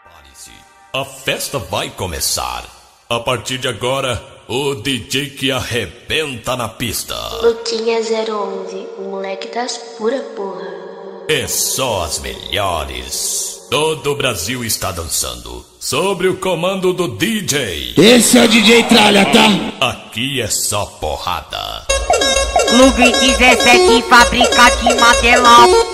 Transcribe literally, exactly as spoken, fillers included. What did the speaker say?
Prepare-se, a festa vai começar. A partir de agora, o D J que arrebenta na pista. Luquinha zero onze, o moleque das pura porra. É só as melhores. Todo o Brasil está dançando, sob o comando do D J. Esse é o D J Tralha, tá? Aqui é só porrada. Lubricante dezessete, fábrica de material.